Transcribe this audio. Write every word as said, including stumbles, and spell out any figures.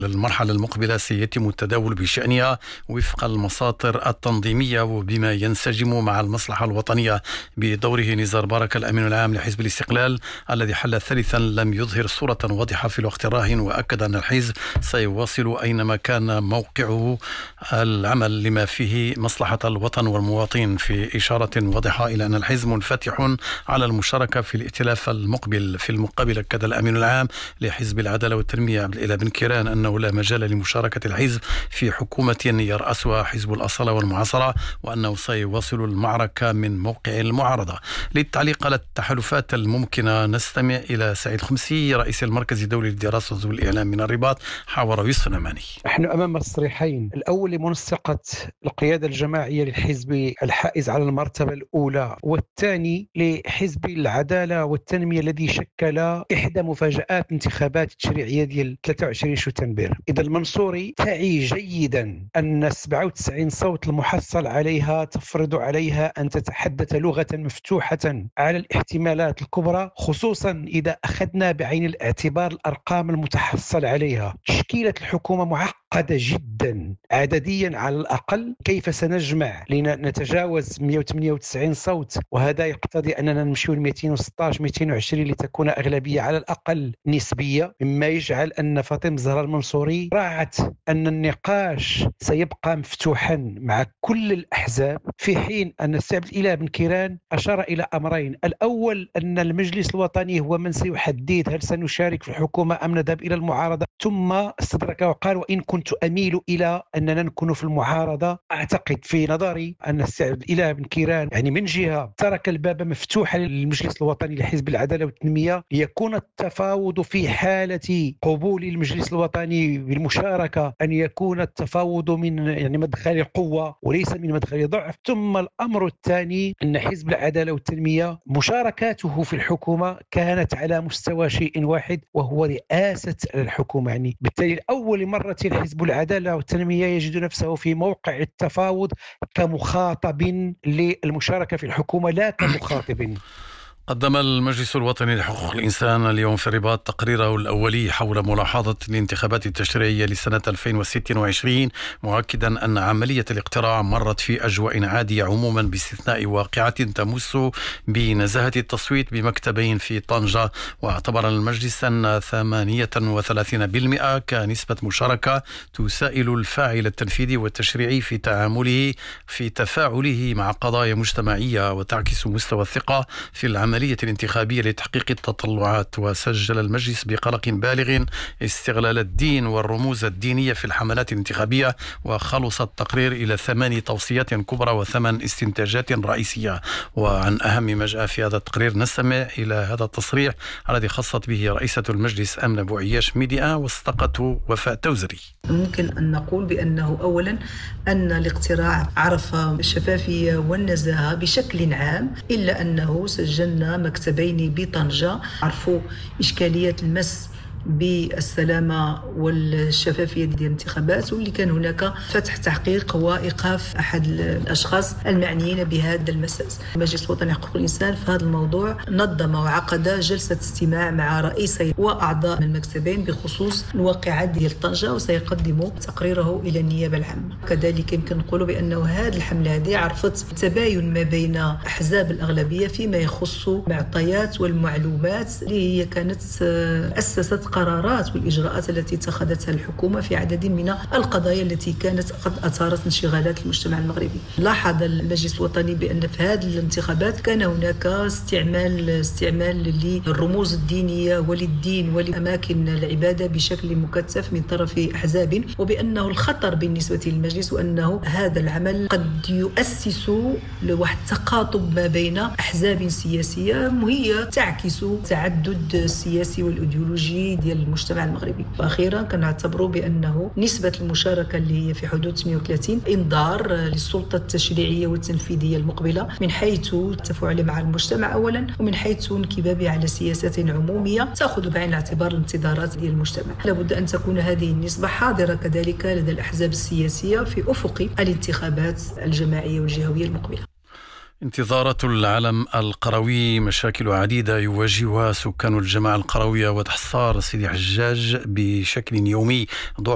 المرحلة المقبلة سيتم التداول بشأنها وفق المساطر التنظيمية وبما ينسجم مع المصلحة الوطنية. بدوره نزار بارك الأمين العام لحزب الاستقلال الذي حل ثالثا لم يظهر صورة واضحة في الوقت الراهن، وأكد أن الحزب سيواصل أينما كان موقعه العمل لما فيه مصلحة الوطن والمواطنين، في إشارة واضحة إلى أن الحزب منفتح على المشاركة في الائتلاف المقبل. في المقابل أكد الأمين العام لحزب العدالة والتنمية عبد الإله بن كيران أنه لا مجال لمشاركة الحزب في حكومة يرأسها حزب الأصالة والمعاصرة، وأنه سيواصل المعركة من موقع المعارضة. للتعليق على التحالفات الممكنة نستمع إلى سعيد خمسي رئيس المركز الدولي للدراسة والإعلام من الرباط، حاور يوسف نعماني. نحن أمام تصريحين، الأول لمنسقة القيادة الجماعية للحزب الحائز على المرتبة الأولى، والثاني لحزب العدالة والتنمية الذي شكل إحدى مفاجآت انتخابات التشريعية ديال ثلاثة وعشرين شتنبر. إذا المنصوري تعي جيدا أن سبعة وتسعين صوت المحصل عليها تفرض عليها أن تتحدث لغة مفتوحة على الاحتمالات الكبرى، خصوصا إذا أخذنا بعين الاعتبار الأرقام المتحصل عليها. تشكيلة الحكومة معقدة جدا عدديا على الأقل، كيف سنجمع لنتجاوز مئة وثمانية وتسعين صوت؟ وهذا يقتضي أننا نمشي ل مئتين وستة عشر مئتين وعشرين لتكون أغلبية على الأقل نسبية، مما يجعل أن فاطمة الزهراء المنصوري راعت أن النقاش سيبقى مفتوحا مع كل الأحزاب، في حين أن السي عبد الإله بن كيران أشار إلى أمرين: الأول أن المجلس الوطني هو من سيحدد هل سنشارك في الحكومة أم نذهب إلى المعارضة، ثم استدرك وقال: وإن كنت أميل إلى أننا نكون في المعارضة. أعتقد في نظري أن السي عبد الإله بن كيران يعني من جهة ترك الباب مفتوحا للمجلس الوطني لحزب العدالة والتنمية ليكون التفاوض في حالة قبول المجلس الوطني بالمشاركة أن يكون التفاوض من يعني مدخل قوة وليس من مدخل ضعف. ثم الأمر الثاني أن حزب العدالة والتنمية مشاركاته في الحكومة كانت على مستوى شيء واحد، وهو رئاسة الحكومة. يعني بالتالي لأول مرة حزب العدالة والتنمية يجد نفسه في موقع التفاوض كمخاطب للمشاركة في الحكومة لا كمخاطب. قدم المجلس الوطني لحقوق الإنسان اليوم في الرباط تقريره الأولي حول ملاحظة الانتخابات التشريعية لسنة ألفين وستة وعشرين، مؤكدا أن عملية الاقتراع مرت في أجواء عادية عموما باستثناء واقعة تمس بنزاهة التصويت بمكتبين في طنجة. واعتبر المجلس أن ثمانية وثلاثين بالمئة كنسبة مشاركة تسائل الفاعل التنفيذي والتشريعي في تعامله في تفاعله مع قضايا مجتمعية وتعكس مستوى الثقة في العملية الانتخابية لتحقيق التطلعات. وسجل المجلس بقلق بالغ استغلال الدين والرموز الدينية في الحملات الانتخابية، وخلص التقرير إلى ثمان توصيات كبرى وثمان استنتاجات رئيسية. وعن أهم ما جاء في هذا التقرير نستمع إلى هذا التصريح الذي خصت به رئيسة المجلس أمنة بوعياش ميديا وسطقته وفاء توزري. ممكن أن نقول بأنه أولا أن الاقتراع عرف الشفافية والنزاهة بشكل عام، إلا أنه سجلنا مكتبين بطنجة عرفوا إشكالية المس بالسلامة والشفافية ديال الانتخابات، واللي كان هناك فتح تحقيق وإيقاف أحد الأشخاص المعنيين بهذا المساس. المجلس الوطني لحقوق الإنسان في هذا الموضوع نظم وعقد جلسة استماع مع رئيسي وأعضاء من المكتبين بخصوص الواقعة ديال طنجة، وسيقدم تقريره إلى النيابة العامة. كذلك يمكن نقول بأنه هذه الحملة هذه عرفت تباين ما بين أحزاب الأغلبية فيما يخص معطيات والمعلومات اللي هي كانت أسست القرارات والإجراءات التي اتخذتها الحكومة في عدد من القضايا التي كانت قد أثارت انشغالات المجتمع المغربي. لاحظ المجلس الوطني بأن في هذه الانتخابات كان هناك استعمال استعمال للرموز الدينية وللدين ولأماكن العبادة بشكل مكثف من طرف أحزاب، وبأنه الخطر بالنسبة للمجلس وأنه هذا العمل قد يؤسس لواحد تقاطب ما بين أحزاب سياسية هي تعكس تعدد السياسي والإيديولوجي ديال المجتمع المغربي. واخيرا كنعتبروا بانه نسبه المشاركه اللي هي في حدود ثمانية وثلاثين انذار للسلطه التشريعيه والتنفيذيه المقبله من حيث التفاعل مع المجتمع اولا، ومن حيث انكبابه على سياسات عموميه تاخذ بعين الاعتبار الانتظارات ديال المجتمع. لابد ان تكون هذه النسبه حاضره كذلك لدى الاحزاب السياسيه في افق الانتخابات الجماعيه والجهويه المقبله. انتظارات العلم القروي مشاكل عديدة يواجهها سكان الجماعة القروية وتحصار سيدي حجاج بشكل يومي.